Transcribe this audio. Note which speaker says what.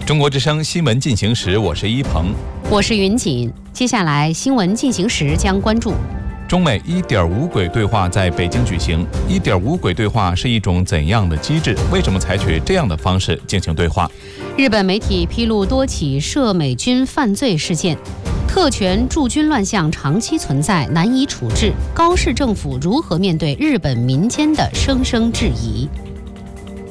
Speaker 1: 中国之声新闻进行时，我是一鹏，
Speaker 2: 我是云锦。接下来新闻进行时将关注：
Speaker 1: 中美1.5轨对话在北京举行。1.5轨对话是一种怎样的机制？为什么采取这样的方式进行对话？
Speaker 2: 日本媒体披露多起涉美军犯罪事件，特权驻军乱象长期存在，难以处置。高市政府如何面对日本民间的声声质疑？